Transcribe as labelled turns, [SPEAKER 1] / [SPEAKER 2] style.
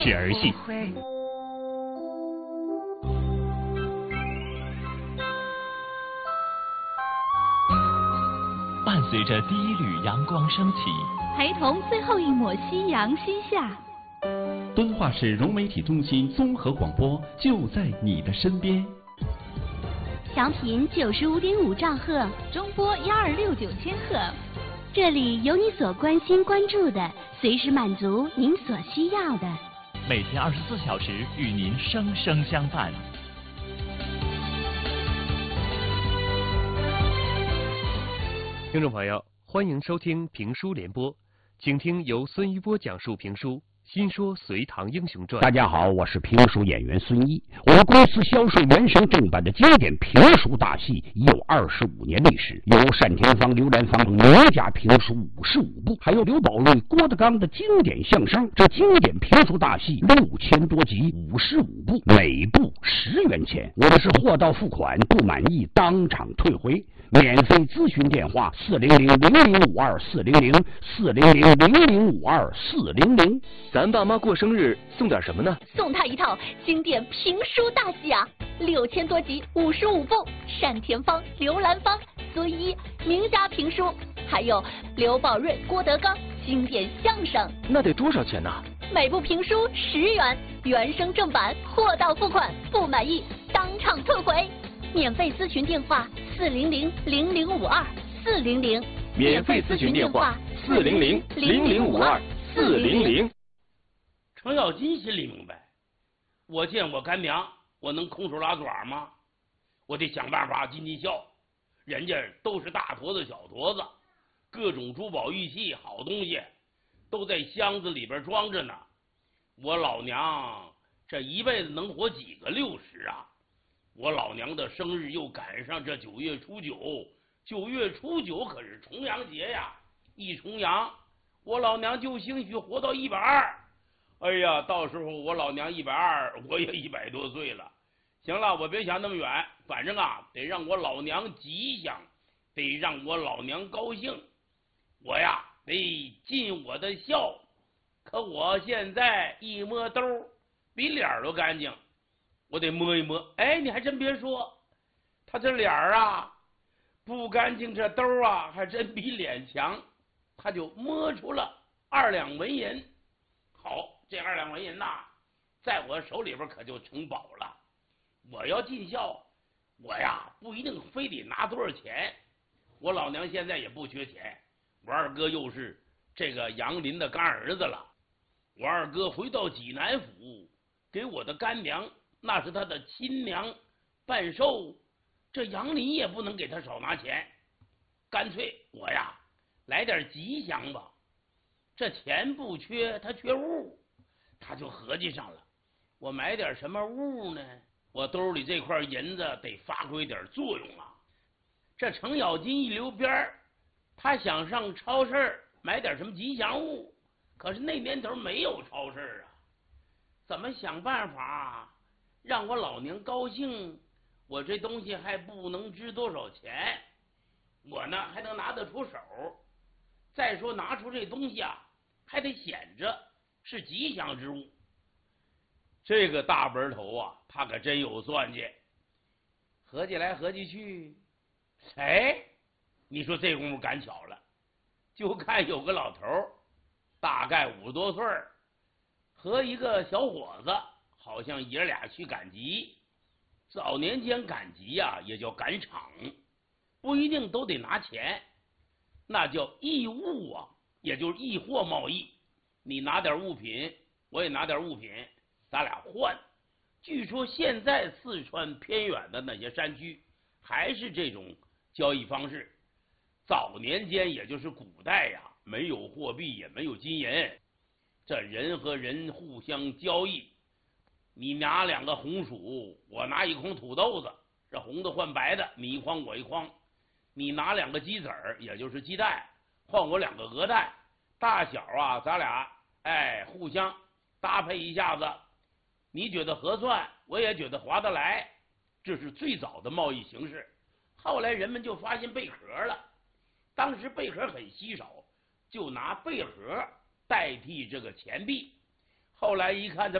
[SPEAKER 1] 是儿戏。伴随着第一缕阳光升起，
[SPEAKER 2] 陪同最后一抹夕阳西下。
[SPEAKER 3] 敦化市融媒体中心综合广播就在你的身边。
[SPEAKER 2] 调频95.5兆赫，中波1269千赫。这里有你所关心关注的，随时满足您所需要的。
[SPEAKER 1] 每天24小时与您生生相伴。
[SPEAKER 4] 听众朋友，欢迎收听评书联播，请听由孙一波讲述评书《新说隋唐英雄传》。
[SPEAKER 5] 大家好，我是评书演员孙一。我们公司销售原声正版的经典评书大戏已有25年历史，有单田芳、刘兰芳名家评书55部，还有刘宝瑞、郭德纲的经典相声。这经典评书大戏6000多集，55部，每部10元钱。我们是货到付款，不满意当场退回。免费咨询电话400-0052-400，400-0052-400。
[SPEAKER 4] 咱爸妈过生日送点什么呢？
[SPEAKER 2] 送他一套经典评书大戏啊，6000多集，55部，单田芳、刘兰芳、孙一名家评书，还有刘宝瑞、郭德纲经典相声。
[SPEAKER 4] 那得多少钱呢？
[SPEAKER 2] 每部评书10元，原声正版，货到付款，不满意当场退回。免费咨询电话400-0052-400，
[SPEAKER 4] 免费咨询电话400-0052-400。
[SPEAKER 6] 程咬金心里明白，我见我干娘，我能空手拉爪吗？我得想办法尽孝。人家都是大坨子小坨子，各种珠宝玉器好东西都在箱子里边装着呢。我老娘这一辈子能活几个60啊？我老娘的生日又赶上这9月初9，9月初9可是重阳节呀！一重阳，我老娘就兴许活到120。哎呀，到时候我老娘120，我也100多岁了。行了，我别想那么远，反正啊，得让我老娘吉祥，得让我老娘高兴。我呀，得尽我的孝。可我现在一摸兜，比脸都干净。我得摸一摸，哎，你还真别说，他这脸啊不干净，这兜啊还真比脸强。他就摸出了2两纹银。好，这2两纹银呐，在我手里边可就成宝了。我要尽孝，我呀不一定非得拿多少钱。我老娘现在也不缺钱，我二哥又是这个杨林的干儿子了。我二哥回到济南府，给我的干娘，那是他的亲娘办寿，这杨林也不能给他少拿钱，干脆我呀来点吉祥吧。这钱不缺，他缺物，他就合计上了，我买点什么物呢？我兜里这块银子得发挥点作用啊。这程咬金一溜边儿，他想上超市买点什么吉祥物，可是那年头没有超市啊，怎么想办法让我老娘高兴？我这东西还不能值多少钱，我呢还能拿得出手。再说拿出这东西啊，还得显着是吉祥之物。这个大本头啊，他可真有算计。合计来合计去，谁？你说这功夫赶巧了，就看有个老头，大概50多岁，和一个小伙子，好像爷俩去赶集。早年间赶集呀，也叫赶场，不一定都得拿钱，那叫义物啊，也就是易货贸易。你拿点物品，我也拿点物品，咱俩换。据说现在四川偏远的那些山区还是这种交易方式。早年间，也就是古代呀，没有货币，也没有金银，这人和人互相交易。你拿2个红薯，我拿1筐土豆子，这红的换白的，你1筐我1筐。你拿2个鸡子儿，也就是鸡蛋，换我2个鹅蛋，大小啊，咱俩互相搭配一下子，你觉得合算，我也觉得划得来。这是最早的贸易形式。后来人们就发现贝壳了，当时贝壳很稀少，就拿贝壳代替这个钱币。 后来一看，这